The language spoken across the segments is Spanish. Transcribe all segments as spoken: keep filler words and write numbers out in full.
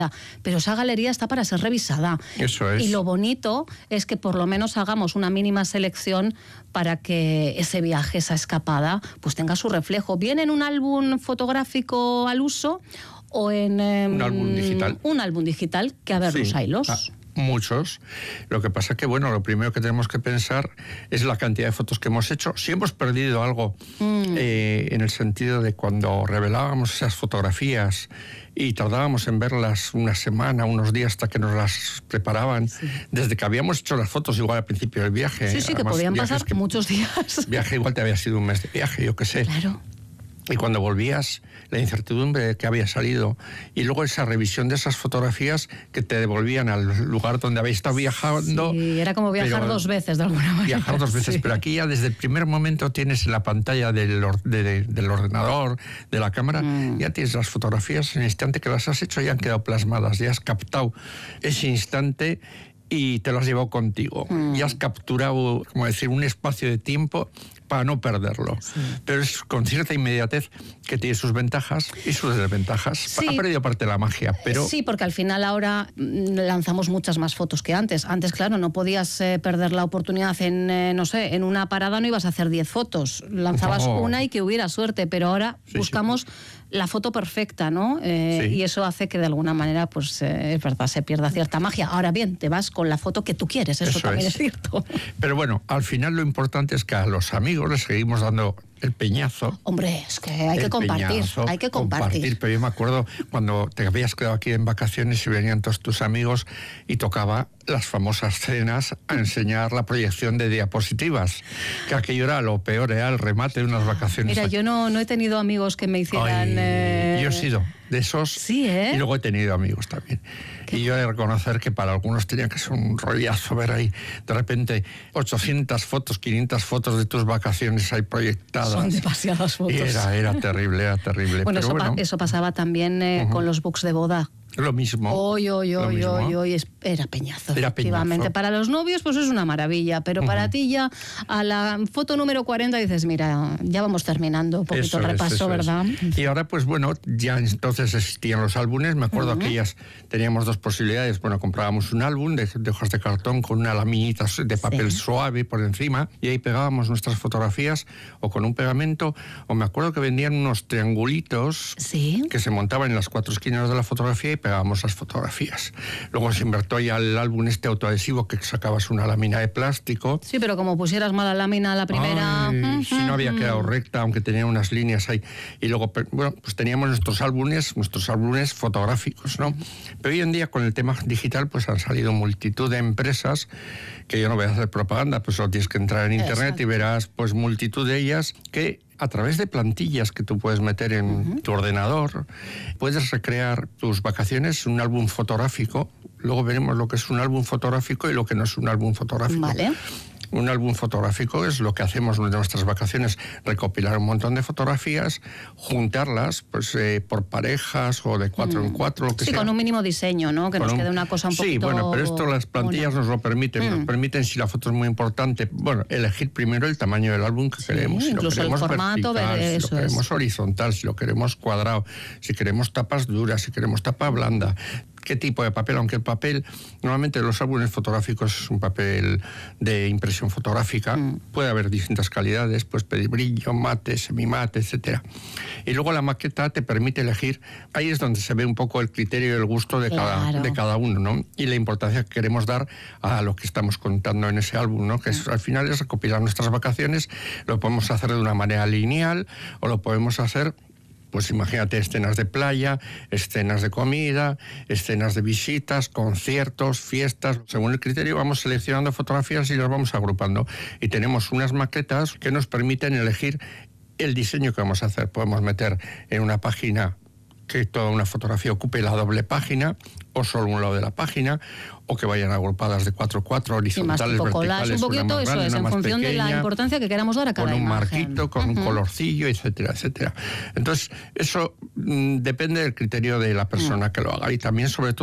pero esa galería está para ser revisada. Eso es. Y lo bonito es que por lo menos hagamos una mínima selección para que ese viaje, esa escapada, pues tenga su reflejo, bien en un álbum fotográfico al uso o en eh, un álbum digital. Un álbum digital, que a ver, los sí. haylos. Ah. Muchos. Lo que pasa que, bueno, lo primero que tenemos que pensar es la cantidad de fotos que hemos hecho. Si hemos perdido algo mm. eh, en el sentido de cuando revelábamos esas fotografías y tardábamos en verlas una semana, unos días hasta que nos las preparaban, sí. desde que habíamos hecho las fotos igual al principio del viaje. Sí, sí, además, que podían pasar que muchos días. Viaje igual te había sido un mes de viaje, yo qué sé. Claro. Y cuando volvías, la incertidumbre de que había salido, y luego esa revisión de esas fotografías que te devolvían al lugar donde habéis estado viajando. Sí, era como viajar dos veces de alguna manera. Viajar dos veces, sí. Pero aquí ya desde el primer momento tienes en la pantalla del, or, de, de, del ordenador, de la cámara, mm. ya tienes las fotografías en el instante que las has hecho, ya han quedado plasmadas, ya has captado ese instante y te lo has llevado contigo. Mm. Y has capturado, como decir, un espacio de tiempo para no perderlo. Sí. Pero es con cierta inmediatez que tiene sus ventajas y sus desventajas. Sí. Ha perdido parte de la magia, pero... Sí, porque al final ahora lanzamos muchas más fotos que antes. Antes, claro, no podías eh, perder la oportunidad en, eh, no sé, en una parada no ibas a hacer diez fotos. Lanzabas oh. una y que hubiera suerte, pero ahora sí, buscamos... Sí. la foto perfecta, ¿no? Eh, sí. Y eso hace que de alguna manera, pues, eh, es verdad, se pierda cierta magia. Ahora bien, te vas con la foto que tú quieres, eso, eso también es. es cierto. Pero bueno, al final lo importante es que a los amigos les seguimos dando el peñazo. Hombre, es que hay que compartir, peñazo, hay que compartir. compartir. Pero yo me acuerdo cuando te habías quedado aquí en vacaciones y venían todos tus amigos y tocaba las famosas cenas a enseñar la proyección de diapositivas, que aquello era lo peor, era el remate de unas vacaciones. Mira, aquí. yo no, no he tenido amigos que me hicieran... Ay, eh... Yo he sido de esos, sí, ¿eh? Y luego he tenido amigos también. ¿Qué? Y yo he de reconocer que para algunos tenía que ser un rollazo ver ahí, de repente, ochocientas fotos, quinientas fotos de tus vacaciones ahí proyectadas. Son demasiadas fotos. Y era, era terrible, era terrible. Bueno, Pero eso, bueno, pa eso pasaba también eh, uh-huh. con los books de boda. Lo mismo. Hoy, hoy, hoy, hoy, hoy, era peñazo, era efectivamente. Peñazo. Para los novios, pues es una maravilla, pero uh-huh. para ti ya, a la foto número cuarenta dices, mira, ya vamos terminando, un poquito el repaso, es, ¿verdad? Es. Y ahora, pues bueno, ya entonces existían los álbumes, me acuerdo uh-huh. aquellas, teníamos dos posibilidades, bueno, comprábamos un álbum de, de hojas de cartón con una laminita de papel sí. suave por encima, y ahí pegábamos nuestras fotografías, o con un pegamento, o me acuerdo que vendían unos triangulitos ¿sí? que se montaban en las cuatro esquinas de la fotografía y pegábamos las fotografías. Luego se invirtió ya el álbum este autoadhesivo que sacabas una lámina de plástico. Sí, pero como pusieras mala lámina la primera... Ay, uh-huh. si no había quedado recta, aunque tenía unas líneas ahí. Y luego, bueno, pues teníamos nuestros álbumes, nuestros álbumes fotográficos, ¿no? Pero hoy en día con el tema digital pues han salido multitud de empresas, que yo no voy a hacer propaganda, pues solo tienes que entrar en internet Exacto. y verás pues multitud de ellas que a través de plantillas que tú puedes meter en uh-huh. tu ordenador, puedes recrear tus vacaciones en un álbum fotográfico. Luego veremos lo que es un álbum fotográfico y lo que no es un álbum fotográfico. Vale. Un álbum fotográfico es lo que hacemos en nuestras vacaciones, recopilar un montón de fotografías, juntarlas pues eh, por parejas o de cuatro mm. en cuatro, lo que sí, sea. con un mínimo diseño, ¿no? Que con nos un... quede una cosa un sí, poquito... Sí, bueno, pero esto las plantillas una... nos lo permiten. Mm. Nos permiten, si la foto es muy importante, bueno, elegir primero el tamaño del álbum que sí, queremos. Si incluso lo queremos el formato, vertical, ver, si lo queremos es. horizontal, si lo queremos cuadrado, si queremos tapas duras, si queremos tapa blanda. ¿Qué tipo de papel? Aunque el papel, normalmente los álbumes fotográficos es un papel de impresión fotográfica, mm. puede haber distintas calidades, puedes pedir brillo, mate, semimate, etcétera. Y luego la maqueta te permite elegir, ahí es donde se ve un poco el criterio y el gusto de, claro. cada, de cada uno, ¿no? Y la importancia que queremos dar a lo que estamos contando en ese álbum, ¿no? Que es, al final es recopilar nuestras vacaciones, lo podemos hacer de una manera lineal o lo podemos hacer... Pues imagínate escenas de playa, escenas de comida, escenas de visitas, conciertos, fiestas. Según el criterio vamos seleccionando fotografías y las vamos agrupando. Y tenemos unas maquetas que nos permiten elegir el diseño que vamos a hacer. Podemos meter en una página que toda una fotografía ocupe la doble página, o solo un lado de la página, o que vayan agrupadas de cuatro a cuatro, horizontales, sí, verticales, un poquito una más eso grande, es, una en más función pequeña, de la importancia que queramos dar a cada imagen. Con un imagen. marquito, con uh-huh. un colorcillo, etcétera, etcétera. Entonces, eso mmm, depende del criterio de la persona uh-huh. que lo haga. Y también, sobre todo,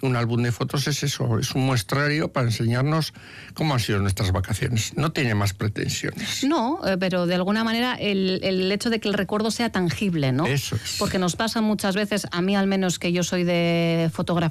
un álbum de fotos es eso, es un muestrario para enseñarnos cómo han sido nuestras vacaciones. No tiene más pretensiones. No, eh, pero de alguna manera el, el hecho de que el recuerdo sea tangible, ¿no? Eso es. Porque nos pasa muchas veces, a mí al menos que yo soy de fotografía,